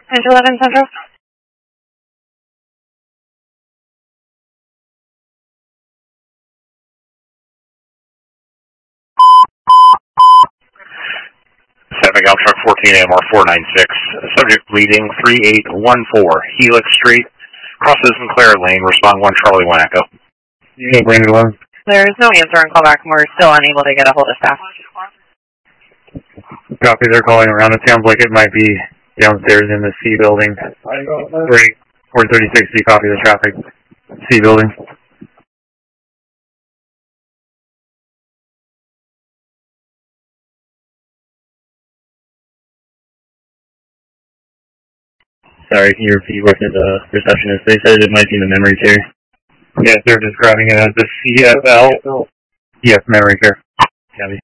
11 Central. Miguel Truck 14 AMR 496. Subject bleeding 3814 Helix Street. Crosses Sinclair Lane. Respond 1 Charlie 1 Echo. Brandon 11. There's no answer on callback and we're still unable to get a hold of staff. Copy, they're calling around. It sounds like it might be downstairs in the C building. 436C, copy the traffic. C building. Sorry, can you repeat what the receptionist? They said it might be in the memory care. Yes, they're describing it as the CFL. Yes, memory care. Copy.